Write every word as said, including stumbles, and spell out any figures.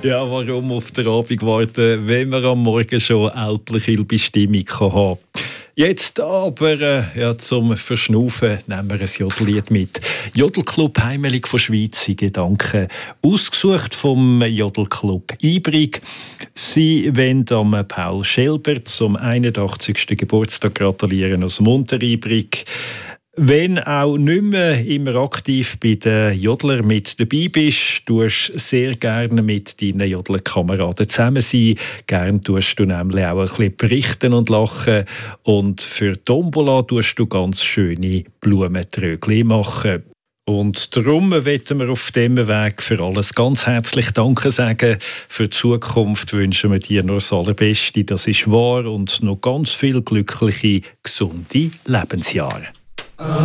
Ja, warum auf den Abend warten, wenn man am Morgen schon ältliche Stimmung haben kann? Jetzt aber äh, ja, zum Verschnaufen nehmen wir ein Jodellied mit. Jodelclub Heimelig von Schweiz, in Gedanken. Ausgesucht vom Jodelclub Ibrig. Sie wollen am Paul Schelber zum einundachtzigsten Geburtstag gratulieren aus Munter-Ibrig. Wenn auch nicht mehr immer aktiv bei den Jodler mit dabei bist, tust sehr gerne mit deinen Jodlerkameraden zusammen sein. Gerne tust du nämlich auch ein bisschen berichten und lachen. Und für Tombola tust du ganz schöne Blumentrögli machen. Und darum wollen wir auf diesem Weg für alles ganz herzlich Danke sagen. Für die Zukunft wünschen wir dir nur das Allerbeste, das ist wahr, und noch ganz viele glückliche, gesunde Lebensjahre.